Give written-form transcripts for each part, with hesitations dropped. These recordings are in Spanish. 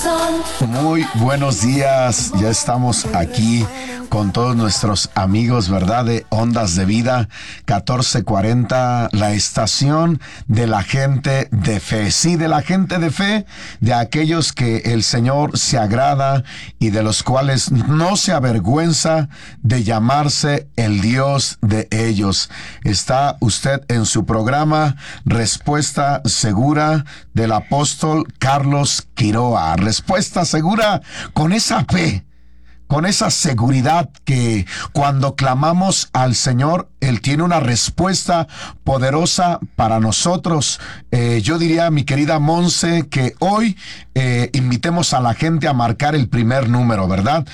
Muy buenos días, ya estamos aquí con todos nuestros amigos, ¿verdad? De Ondas de Vida 1440, la estación de la gente de fe. Sí, de la gente de fe, de aquellos que el Señor se agrada y de los cuales no se avergüenza de llamarse el Dios de ellos. Está usted en su programa Respuesta Segura del apóstol Carlos Quiroa. Respuesta segura con esa fe, con esa seguridad que cuando clamamos al Señor, Él tiene una respuesta poderosa para nosotros. Yo diría, mi querida Monse, que hoy invitemos a la gente a marcar el primer número, ¿verdad?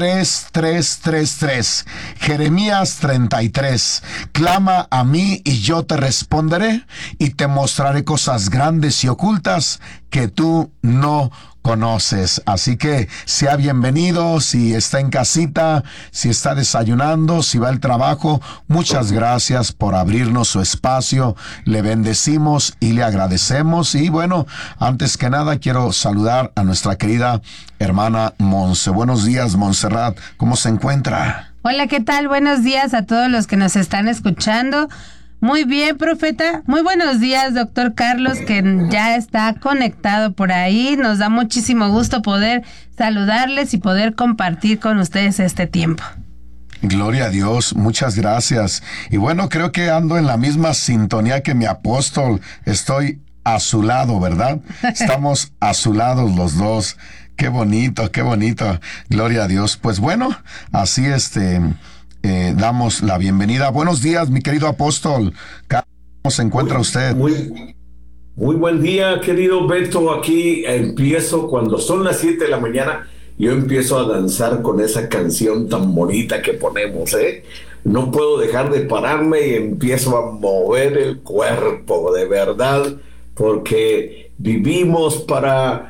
3333, Jeremías 33. Clama a mí y yo te responderé y te mostraré cosas grandes y ocultas que tú no conoces. Así que sea bienvenido, si está en casita, si está desayunando, si va al trabajo. Muchas gracias por abrirnos su espacio. Le bendecimos y le agradecemos. Y bueno, antes que nada quiero saludar a nuestra querida hermana Monse. Buenos días, Montserrat. ¿Cómo se encuentra? Hola, ¿qué tal? Buenos días a todos los que nos están escuchando. Muy bien, profeta. Muy buenos días, doctor Carlos, que ya está conectado por ahí. Nos da muchísimo gusto poder saludarles y poder compartir con ustedes este tiempo. Gloria a Dios, muchas gracias. Y bueno, creo que ando en la misma sintonía que mi apóstol. Estoy a su lado, ¿verdad? Estamos a su lado los dos. Qué bonito, qué bonito. Gloria a Dios. Pues bueno, así damos la bienvenida. Buenos días, mi querido apóstol. ¿Cómo se encuentra usted? Muy buen día, querido Beto. Aquí empiezo cuando son las 7 de la mañana. Yo empiezo a danzar con esa canción tan bonita que ponemos, ¿eh? No puedo dejar de pararme y empiezo a mover el cuerpo, de verdad, porque vivimos para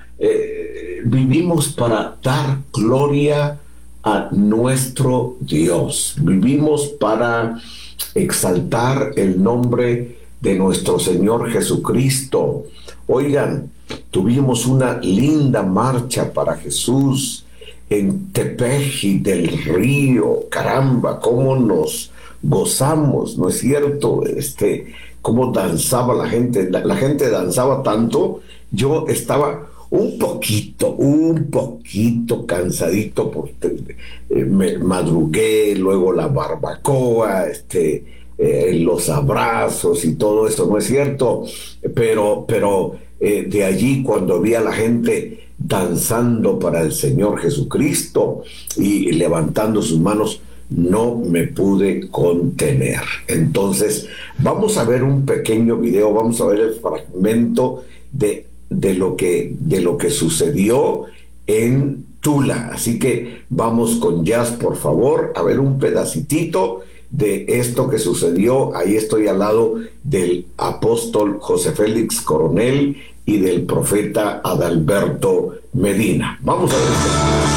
dar gloria a nuestro Dios. Vivimos para exaltar el nombre de nuestro Señor Jesucristo. Oigan, tuvimos una linda marcha para Jesús en Tepeji del Río. Caramba, cómo nos gozamos, ¿no es cierto? Cómo danzaba la gente. La gente danzaba tanto. Yo estaba un poquito cansadito porque me madrugué, luego la barbacoa, los abrazos y todo eso, ¿no es cierto? Pero de allí, cuando vi a la gente danzando para el Señor Jesucristo y levantando sus manos, no me pude contener. Entonces, vamos a ver un pequeño video, vamos a ver el fragmento de lo que sucedió en Tula. Así que vamos con Jazz, por favor, a ver un pedacitito de esto que sucedió. Ahí estoy al lado del apóstol José Félix Coronel y del profeta Adalberto Medina. Vamos a ver esto.